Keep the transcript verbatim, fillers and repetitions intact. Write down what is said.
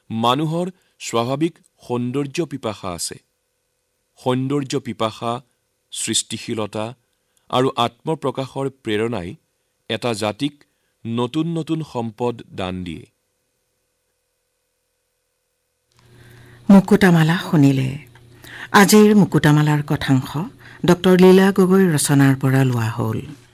মানুহৰ স্বাভাৱিক সৌন্দৰ্য পিপাসা আছে। সৌন্দৰ্য পিপাসা, সৃষ্টিশীলতা আৰু আত্মপ্ৰকাশৰ প্ৰেৰণাই এটা জাতিক নতুন নতুন সম্পদ দান দিয়ে। মুকুতামালা শুনিলে। আজিৰ মুকুতামালাৰ কথাংশ ডক্টৰ লীলা গগৈৰ ৰচনাৰ পৰা লোৱা হ'ল।